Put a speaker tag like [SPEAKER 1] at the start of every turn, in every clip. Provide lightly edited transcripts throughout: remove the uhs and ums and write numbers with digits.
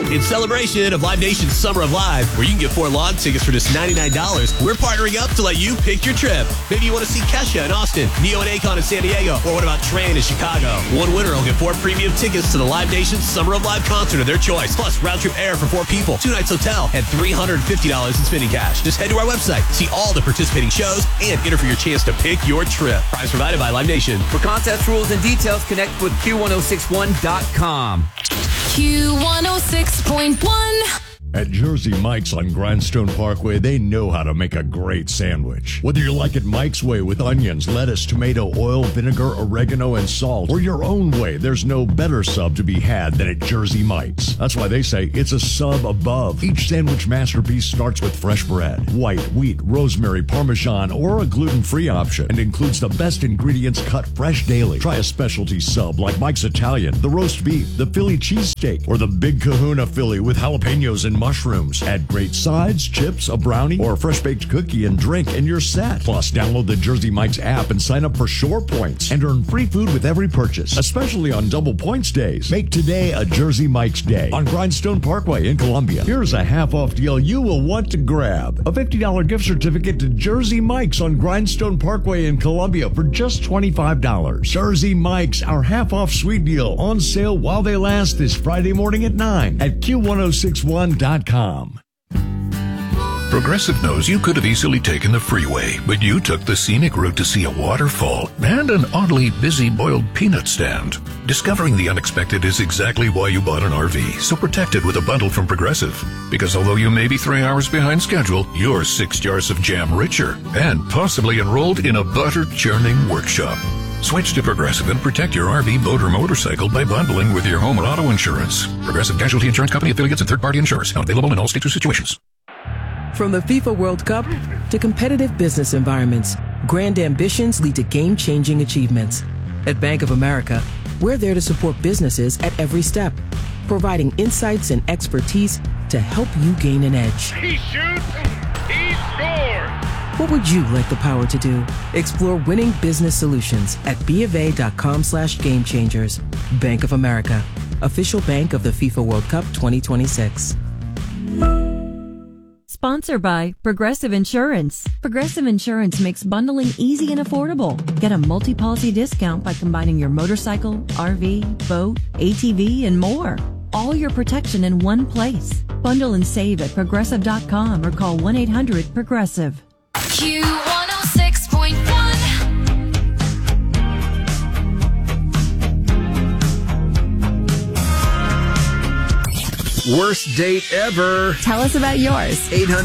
[SPEAKER 1] In celebration of Live Nation's Summer of Live, where you can get 4 lawn tickets for just $99, we're partnering up to let you pick your trip. Maybe you want to see Kesha in Austin, Neo and Akon in San Diego, or what about Train in Chicago? One winner will get 4 premium tickets to the Live Nation's Summer of Live concert of their choice, plus round-trip air for 4 people, 2 nights hotel, and $350 in spending cash. Just head to our website, see all the participating shows, and enter for your chance to pick your trip. Prize provided by Live Nation.
[SPEAKER 2] For contest rules and details, connect with Q1061.com.
[SPEAKER 3] Q106.1.
[SPEAKER 4] At Jersey Mike's on Grindstone Parkway, they know how to make a great sandwich. Whether you like it Mike's way with onions, lettuce, tomato, oil, vinegar, oregano, and salt, or your own way, there's no better sub to be had than at Jersey Mike's. That's why they say it's a sub above. Each sandwich masterpiece starts with fresh bread, white, wheat, rosemary, Parmesan, or a gluten-free option, and includes the best ingredients cut fresh daily. Try a specialty sub like Mike's Italian, the roast beef, the Philly cheesesteak, or the Big Kahuna Philly with jalapenos and mushrooms. Add great sides, chips, a brownie, or a fresh-baked cookie and drink, and you're set. Plus, download the Jersey Mike's app and sign up for Shore Points and earn free food with every purchase, especially on double points days. Make today a Jersey Mike's day on Grindstone Parkway in Columbia. Here's a half-off deal you will want to grab. A $50 gift certificate to Jersey Mike's on Grindstone Parkway in Columbia for just $25. Jersey Mike's, our half-off sweet deal, on sale while they last this Friday morning at 9 at Q1061.com.
[SPEAKER 5] Progressive knows you could have easily taken the freeway, but you took the scenic route to see a waterfall and an oddly busy boiled peanut stand. Discovering the unexpected is exactly why you bought an RV, so protect it with a bundle from Progressive. Because although you may be 3 hours behind schedule, you're 6 jars of jam richer and possibly enrolled in a butter churning workshop. Switch to Progressive and protect your RV, boat, or motorcycle by bundling with your home and auto insurance. Progressive Casualty Insurance Company affiliates and third-party insurers. Not available in all states or situations.
[SPEAKER 6] From the FIFA World Cup to competitive business environments, grand ambitions lead to game-changing achievements. At Bank of America, we're there to support businesses at every step, providing insights and expertise to help you gain an edge.
[SPEAKER 7] He shoots, he scores!
[SPEAKER 6] What would you like the power to do? Explore winning business solutions at BofA.com/gamechangers. Bank of America, official bank of the FIFA World Cup 2026.
[SPEAKER 8] Sponsored by Progressive Insurance. Progressive Insurance makes bundling easy and affordable. Get a multi-policy discount by combining your motorcycle, RV, boat, ATV, and more. All your protection in one place. Bundle and save at Progressive.com or call 1-800-PROGRESSIVE.
[SPEAKER 3] Q106.1.
[SPEAKER 2] Worst date ever.
[SPEAKER 9] Tell us about yours.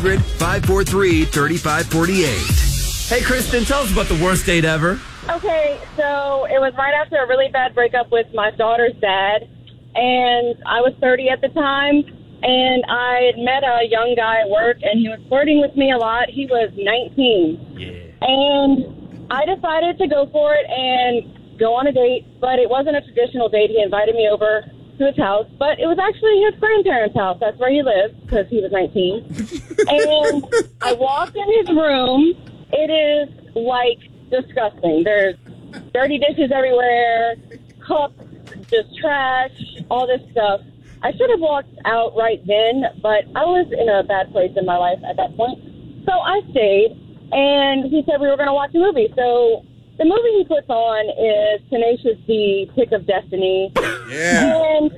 [SPEAKER 2] 800-543-3548. Hey, Kristen, tell us about the worst date ever.
[SPEAKER 10] Okay, so it was right after a really bad breakup with my daughter's dad, and I was 30 at the time, and I had met a young guy at work, and he was flirting with me a lot. He was 19.
[SPEAKER 2] Yeah.
[SPEAKER 10] And I decided to go for it and go on a date, but it wasn't a traditional date. He invited me over to his house, but it was actually his grandparents' house. That's where he lived because he was 19. And I walked in his room. It is, like, disgusting. There's dirty dishes everywhere, cups, just trash, all this stuff. I should have walked out right then, but I was in a bad place in my life at that point. So I stayed, and he said we were going to watch a movie. So the movie he puts on is Tenacious D, Pick of Destiny.
[SPEAKER 11] Yeah.
[SPEAKER 10] And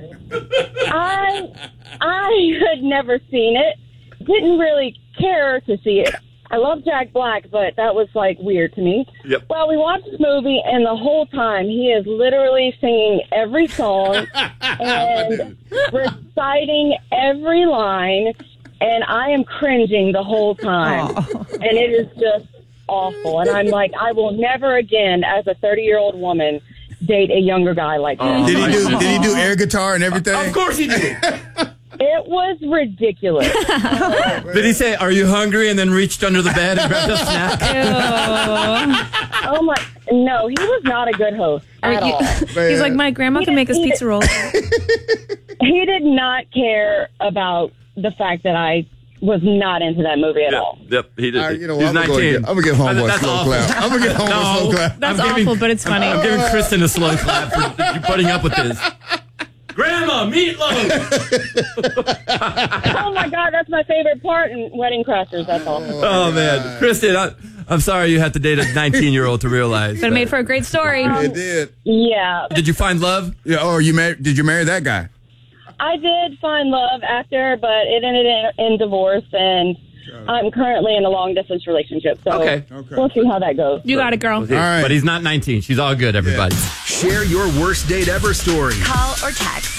[SPEAKER 10] I had never seen it. Didn't really care to see it. I love Jack Black, but that was, like, weird to me.
[SPEAKER 11] Yep.
[SPEAKER 10] Well, we watched this movie, and the whole time he is literally singing every song and reciting every line, and I am cringing the whole time. And it is just awful. And I'm like, I will never again, as a 30-year-old woman, date a younger guy like this.
[SPEAKER 11] Did he do air guitar and everything?
[SPEAKER 2] Of course he did.
[SPEAKER 10] It was ridiculous.
[SPEAKER 2] Did he say, "Are you hungry?" and then reached under the bed and grabbed a snack?
[SPEAKER 10] Oh my! No, he was not a good host at all.
[SPEAKER 9] He's like, my grandma can make us pizza rolls.
[SPEAKER 10] He did not care about the fact that I was not into that movie at all.
[SPEAKER 2] Yep, he did.
[SPEAKER 11] You know
[SPEAKER 2] He's
[SPEAKER 11] what? I'm
[SPEAKER 2] 19.
[SPEAKER 11] going to give Homeboy a
[SPEAKER 2] That's
[SPEAKER 11] slow
[SPEAKER 2] awful.
[SPEAKER 11] clap. I'm going to give Homeboy a slow clap.
[SPEAKER 9] That's awful, but it's funny.
[SPEAKER 2] I'm giving Kristen a slow clap for you putting up with this. Grandma, meatloaf.
[SPEAKER 10] Oh my God, that's my favorite part in Wedding Crashers. That's all.
[SPEAKER 2] Oh man, Kristen, I'm sorry you had to date a 19-year-old to realize.
[SPEAKER 9] But it made for a great story.
[SPEAKER 11] It did.
[SPEAKER 10] Yeah.
[SPEAKER 2] Did you find love?
[SPEAKER 11] Yeah. Oh, did you marry that guy?
[SPEAKER 10] I did find love after, but it ended in divorce, and I'm currently in a long-distance relationship. So we'll see how that goes.
[SPEAKER 9] You got it, girl.
[SPEAKER 11] All right.
[SPEAKER 2] But he's not 19. She's all good, everybody.
[SPEAKER 3] Share your worst date ever story.
[SPEAKER 12] Call or text.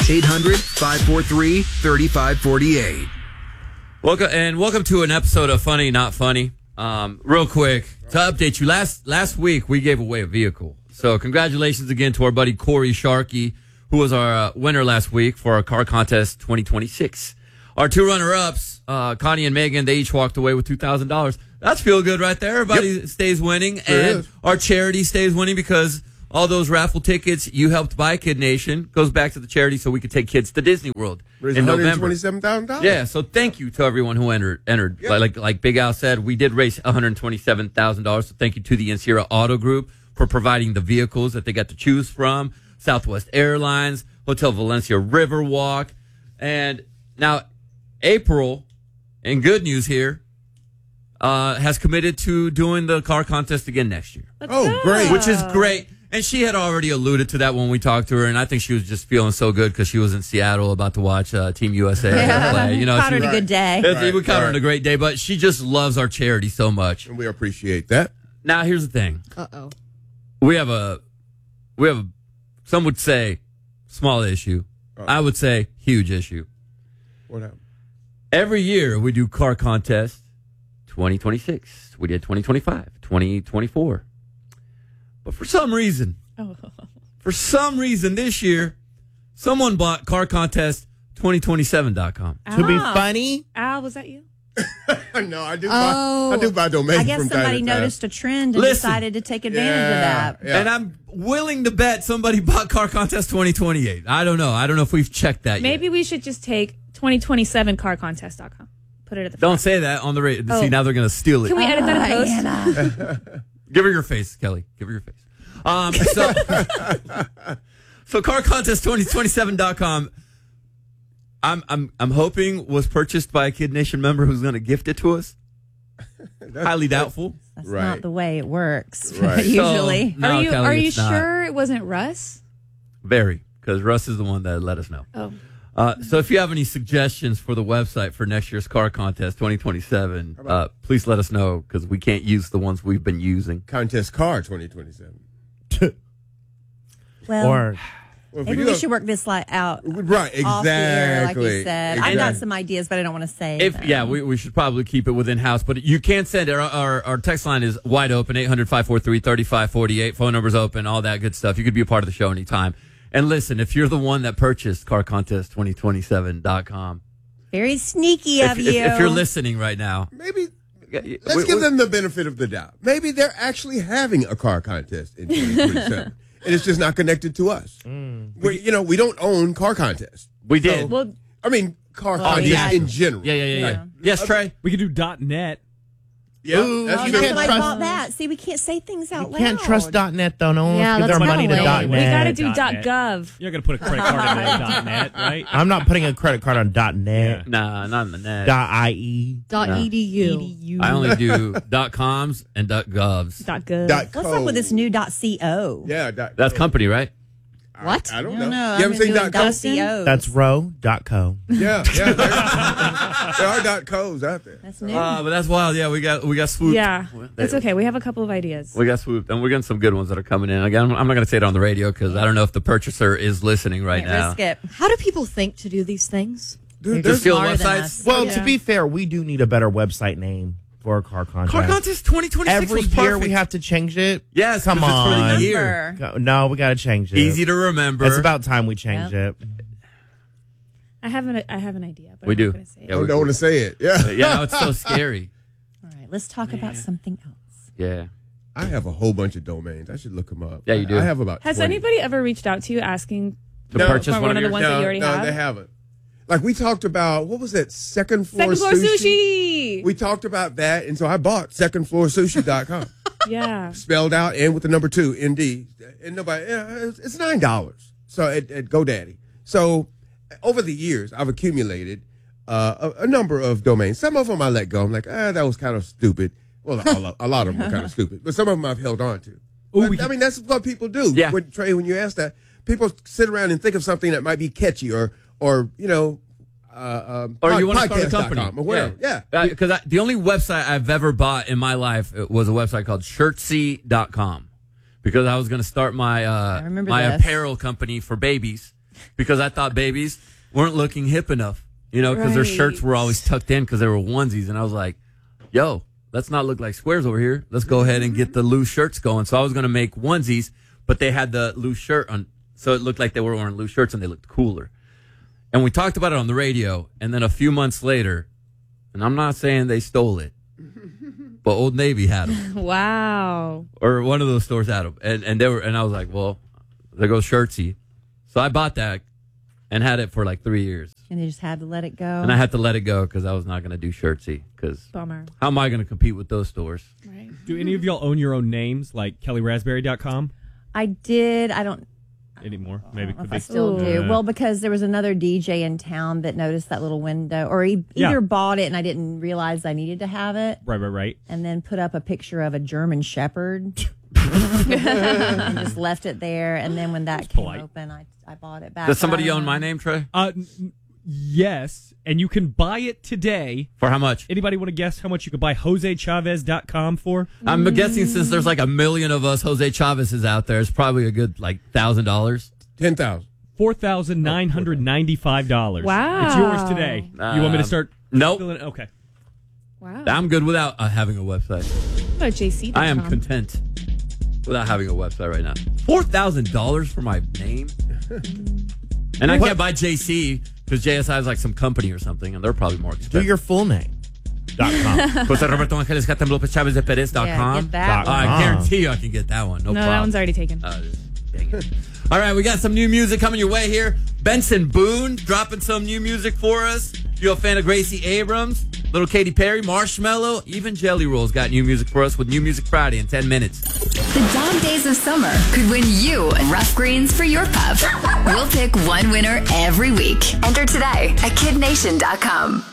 [SPEAKER 3] 800-543-3548.
[SPEAKER 2] Welcome to an episode of Funny Not Funny. Real quick, to update you, last week we gave away a vehicle. So congratulations again to our buddy Corey Sharkey, who was our winner last week for our car contest 2026. Our two runner-ups, Connie and Megan, they each walked away with $2,000. That's feel good right there. Everybody stays winning.
[SPEAKER 11] Sure
[SPEAKER 2] and
[SPEAKER 11] is.
[SPEAKER 2] Our charity stays winning because all those raffle tickets you helped buy, Kid Nation, goes back to the charity so we could take kids to Disney World in November.
[SPEAKER 11] $127,000.
[SPEAKER 2] Yeah, so thank you to everyone who entered.
[SPEAKER 11] Yeah.
[SPEAKER 2] Like Big Al said, we did raise $127,000. So thank you to the Encira Auto Group for providing the vehicles that they got to choose from. Southwest Airlines, Hotel Valencia Riverwalk. And now April, and good news here, has committed to doing the car contest again next year.
[SPEAKER 11] Great.
[SPEAKER 2] Which is great. And she had already alluded to that when we talked to her, and I think she was just feeling so good because she was in Seattle about to watch Team USA play. You know,
[SPEAKER 12] Caught her in a good day.
[SPEAKER 2] We caught her in a great day, but she just loves our charity so much.
[SPEAKER 11] And we appreciate that.
[SPEAKER 2] Now, here's the thing.
[SPEAKER 12] Uh-oh.
[SPEAKER 2] We have a, some would say, small issue. I would say huge issue.
[SPEAKER 11] What happened?
[SPEAKER 2] Every year we do car contest 2026. We did 2025, 2024. But for some reason this year, someone bought carcontest2027.com.
[SPEAKER 13] To be funny?
[SPEAKER 9] Al, was that you?
[SPEAKER 11] No, I do buy domains.
[SPEAKER 12] I guess
[SPEAKER 11] from time
[SPEAKER 12] somebody
[SPEAKER 11] to time.
[SPEAKER 12] noticed a trend and decided to take advantage of that.
[SPEAKER 11] Yeah.
[SPEAKER 2] And I'm willing to bet somebody bought Car Contest 2028. I don't know if we've checked that
[SPEAKER 9] Maybe
[SPEAKER 2] yet.
[SPEAKER 9] we should just take 2027carcontest.com. Put it at the
[SPEAKER 2] Don't
[SPEAKER 9] front.
[SPEAKER 2] say that on the radio.
[SPEAKER 9] Oh.
[SPEAKER 2] See, now they're going to steal it.
[SPEAKER 9] Can we edit that in post?
[SPEAKER 2] Give her your face, Kelly. Give her your face. So carcontest2027.com, I'm hoping was purchased by a Kid Nation member who's going to gift it to us. Highly doubtful.
[SPEAKER 12] That's not the way it works,
[SPEAKER 11] Right.
[SPEAKER 12] usually.
[SPEAKER 2] So, no,
[SPEAKER 9] Are you
[SPEAKER 2] Kelly,
[SPEAKER 9] you
[SPEAKER 2] it's not.
[SPEAKER 9] sure it wasn't Russ?
[SPEAKER 2] Very, because Russ is the one that let us know.
[SPEAKER 9] Oh.
[SPEAKER 2] So if you have any suggestions for the website for next year's car contest 2027, please let us know because we can't use the ones we've been using.
[SPEAKER 11] Contest car 2027.
[SPEAKER 12] Well, maybe we should work this out.
[SPEAKER 11] Right,
[SPEAKER 12] Off the air, like you
[SPEAKER 11] exactly.
[SPEAKER 12] said. I've got some ideas, but I don't want to say them.
[SPEAKER 2] We should probably keep it within house, but you can send it. Our text line is wide open, 800-543-3548. Phone number's open, all that good stuff. You could be a part of the show anytime. And listen, if you're the one that purchased carcontest2027.com,
[SPEAKER 12] very sneaky of you.
[SPEAKER 2] If you're listening right now,
[SPEAKER 11] maybe let's give them the benefit of the doubt. Maybe they're actually having a car contest in 2027. And it's just not connected to us. We don't own car contests.
[SPEAKER 2] We did.
[SPEAKER 9] Well,
[SPEAKER 11] Car contests in general.
[SPEAKER 2] Yeah. Yes, Trey?
[SPEAKER 14] We could do .net.
[SPEAKER 11] Yeah,
[SPEAKER 13] Ooh,
[SPEAKER 11] that's
[SPEAKER 13] you
[SPEAKER 11] true.
[SPEAKER 13] can't
[SPEAKER 12] Somebody
[SPEAKER 13] trust-
[SPEAKER 12] bought that. See, we can't say things out loud.
[SPEAKER 13] Can't trust .net though. No one
[SPEAKER 12] Yeah,
[SPEAKER 13] wants to give
[SPEAKER 12] that's
[SPEAKER 13] their money to
[SPEAKER 12] kinda
[SPEAKER 13] .net.
[SPEAKER 12] lame.
[SPEAKER 9] we got to do
[SPEAKER 14] .net.
[SPEAKER 9] .gov.
[SPEAKER 14] You're not going to put a credit card in .net, right?
[SPEAKER 13] I'm not putting a credit card on .net.
[SPEAKER 2] Nah, not in the net.
[SPEAKER 13] .ie.
[SPEAKER 12] .edu.
[SPEAKER 2] I only do .coms and .govs.
[SPEAKER 9] .gov.
[SPEAKER 12] What's up with this new .co?
[SPEAKER 11] Yeah,
[SPEAKER 2] That's company, right?
[SPEAKER 12] What?
[SPEAKER 11] I don't know.
[SPEAKER 12] You
[SPEAKER 11] haven't seen
[SPEAKER 12] .co?
[SPEAKER 13] That's row.co.
[SPEAKER 11] Yeah. There are .co's out there.
[SPEAKER 12] That's new.
[SPEAKER 2] But that's wild. Yeah, we got swooped.
[SPEAKER 9] Yeah, it's okay. We have a couple of ideas.
[SPEAKER 2] We got swooped, and we're getting some good ones that are coming in. Again, I'm not going to say it on the radio because I don't know if the purchaser is listening right now.
[SPEAKER 12] Risk it.
[SPEAKER 15] How do people think to do these things?
[SPEAKER 11] Dude,
[SPEAKER 2] Just steal
[SPEAKER 12] smarter than
[SPEAKER 2] websites.
[SPEAKER 12] us.
[SPEAKER 13] Well, to be fair, we do need a better website name for a car contest.
[SPEAKER 2] Car contest 2026
[SPEAKER 13] Every
[SPEAKER 2] was
[SPEAKER 13] year
[SPEAKER 2] perfect.
[SPEAKER 13] we have to change it.
[SPEAKER 2] Yes,
[SPEAKER 13] Come
[SPEAKER 2] 'cause it's for
[SPEAKER 13] on.
[SPEAKER 2] the year.
[SPEAKER 13] No, we got to change it.
[SPEAKER 2] Easy to remember.
[SPEAKER 13] It's about time we change it.
[SPEAKER 9] I have an idea, but
[SPEAKER 2] We
[SPEAKER 9] I'm
[SPEAKER 2] do.
[SPEAKER 9] not gonna say it.
[SPEAKER 2] Yeah,
[SPEAKER 11] I don't want to say it. Yeah.
[SPEAKER 2] Yeah, it's so scary.
[SPEAKER 12] All right, let's talk about something else.
[SPEAKER 2] Yeah.
[SPEAKER 11] I have a whole bunch of domains. I should look them up.
[SPEAKER 2] Yeah, you do.
[SPEAKER 11] I have about
[SPEAKER 9] Has
[SPEAKER 11] 20.
[SPEAKER 9] anybody ever reached out to you asking
[SPEAKER 2] To purchase
[SPEAKER 9] for
[SPEAKER 2] one of
[SPEAKER 9] the
[SPEAKER 2] your...
[SPEAKER 9] ones that you already
[SPEAKER 11] no,
[SPEAKER 9] have?
[SPEAKER 11] they haven't. Like we talked about, what was that? Second floor
[SPEAKER 9] sushi.
[SPEAKER 11] We talked about that, and so I bought secondfloorsushi.com.
[SPEAKER 9] Yeah.
[SPEAKER 11] Spelled out and with the number 2, ND. And nobody, it's $9. So at GoDaddy. So over the years, I've accumulated a number of domains. Some of them I let go. I'm like, that was kind of stupid. Well, a lot of them were kind of stupid, but some of them I've held on to. But, I mean, that's what people do.
[SPEAKER 2] Yeah.
[SPEAKER 11] Trey, when you ask that, people sit around and think of something that might be catchy or you know,
[SPEAKER 2] or you want to start a company
[SPEAKER 11] or whatever. Yeah.
[SPEAKER 2] Because the only website I've ever bought in my life was a website called Shirtsy.com because I was going to start my apparel company for babies because I thought babies weren't looking hip enough, you know, because their shirts were always tucked in because they were onesies. And I was like, yo, let's not look like squares over here. Let's go ahead and get the loose shirts going. So I was going to make onesies, but they had the loose shirt on. So it looked like they were wearing loose shirts and they looked cooler. And we talked about it on the radio. And then a few months later, and I'm not saying they stole it, but Old Navy had them.
[SPEAKER 9] Wow.
[SPEAKER 2] Or one of those stores had them. And they were, and I was like, well, there goes Shirtsy. So I bought that and had it for like 3 years.
[SPEAKER 12] And you just had to let it go.
[SPEAKER 2] And I had to let it go because I was not going to do Shirtsy. Because
[SPEAKER 9] bummer.
[SPEAKER 2] How am I going to compete with those stores?
[SPEAKER 9] Right.
[SPEAKER 14] Do any of y'all own your own names, like KellyRaspberry.com?
[SPEAKER 12] I did. I don't
[SPEAKER 14] anymore. Maybe could
[SPEAKER 12] I
[SPEAKER 14] be.
[SPEAKER 12] still do. Well, because there was another DJ in town that noticed that little window, or he either bought it and I didn't realize I needed to have it.
[SPEAKER 14] Right.
[SPEAKER 12] And then put up a picture of a German Shepherd. And just left it there. And then when that came open, I bought it back.
[SPEAKER 2] Does somebody own my name, Trey?
[SPEAKER 14] Yes, and you can buy it today.
[SPEAKER 2] For how much?
[SPEAKER 14] Anybody want to guess how much you could buy JoseChavez.com for?
[SPEAKER 2] I'm guessing since there's like 1 million of us Jose Chavez's out there, it's probably a good like $1,000.
[SPEAKER 11] $10,000.
[SPEAKER 14] $4,995.
[SPEAKER 9] Wow.
[SPEAKER 14] It's yours today. You want me to start?
[SPEAKER 2] Nope.
[SPEAKER 14] Okay.
[SPEAKER 9] Wow.
[SPEAKER 2] I'm good without having a website.
[SPEAKER 9] What about JC.com?
[SPEAKER 2] I am content without having a website right now. $4,000 for my name? And I can't buy JC because JSI is like some company or something, and they're probably more expensive.
[SPEAKER 13] Do your full name.
[SPEAKER 2] Jose Roberto Angeles Catem Lopez Chavez de Perez.com.
[SPEAKER 12] Yeah, get that one.
[SPEAKER 2] I guarantee you I can get that one. No problem.
[SPEAKER 9] that one's already taken.
[SPEAKER 2] Dang it. All right, we got some new music coming your way here. Benson Boone dropping some new music for us. You're a fan of Gracie Abrams, Little Katy Perry, Marshmello, even Jelly Roll's got new music for us with New Music Friday in 10 minutes.
[SPEAKER 16] The dog days of summer could win you rough greens for your pup. We'll pick one winner every week. Enter today at KidNation.com.